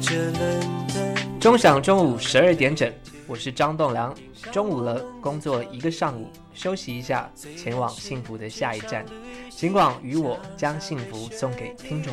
钟响中午12点整，我是张栋梁。中午了，工作一个上午，休息一下，前往幸福的下一站。尽管与我将幸福送给听众。